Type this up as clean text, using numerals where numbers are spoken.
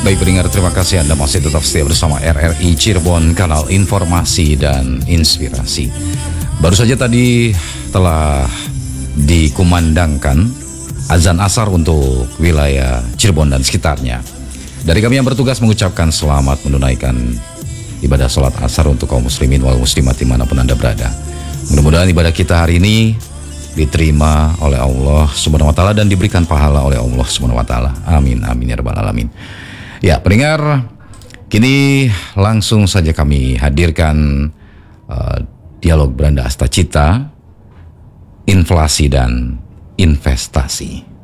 Baik pendengar, terima kasih Anda masih tetap setia bersama RRI Cirebon, kanal informasi dan inspirasi. Baru saja tadi telah dikumandangkan azan asar untuk wilayah Cirebon dan sekitarnya. Dari kami yang bertugas mengucapkan selamat menunaikan ibadah sholat asar untuk kaum muslimin wal muslimat dimanapun Anda berada. Mudah-mudahan ibadah kita hari ini diterima oleh Allah Subhanahu wa taala dan diberikan pahala oleh Allah Subhanahu wa taala. Amin amin ya rabbal alamin. Ya, pendengar, kini langsung saja kami hadirkan dialog Beranda Astacita, inflasi dan investasi.